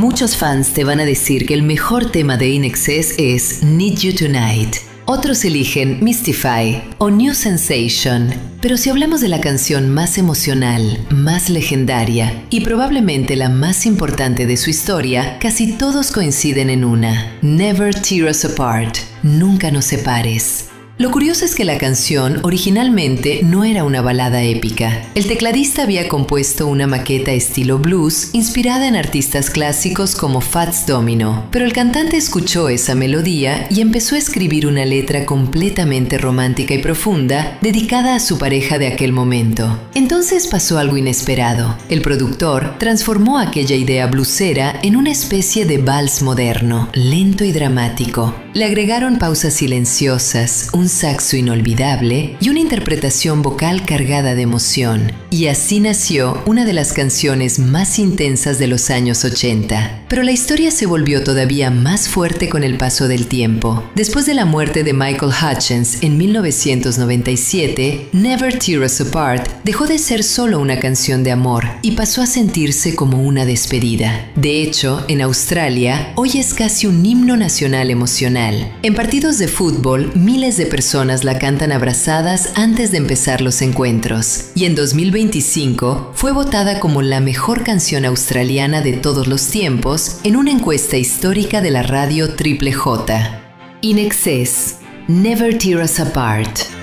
Muchos fans te van a decir que el mejor tema de INXS es Need You Tonight. Otros eligen Mystify o New Sensation. Pero si hablamos de la canción más emocional, más legendaria y probablemente la más importante de su historia, casi todos coinciden en una: Never Tear Us Apart, Nunca nos separes. Lo curioso es que la canción originalmente no era una balada épica. El tecladista había compuesto una maqueta estilo blues inspirada en artistas clásicos como Fats Domino, pero el cantante escuchó esa melodía y empezó a escribir una letra completamente romántica y profunda dedicada a su pareja de aquel momento. Entonces pasó algo inesperado. El productor transformó aquella idea bluesera en una especie de vals moderno, lento y dramático. Le agregaron pausas silenciosas, un saxo inolvidable y una interpretación vocal cargada de emoción. Y así nació una de las canciones más intensas de los años 80. Pero la historia se volvió todavía más fuerte con el paso del tiempo. Después de la muerte de Michael Hutchence en 1997, Never Tear Us Apart dejó de ser solo una canción de amor y pasó a sentirse como una despedida. De hecho, en Australia, hoy es casi un himno nacional emocional. En partidos de fútbol, miles de personas la cantan abrazadas antes de empezar los encuentros. Y en 2025 fue votada como la mejor canción australiana de todos los tiempos en una encuesta histórica de la radio Triple J. INXS, Never Tear Us Apart.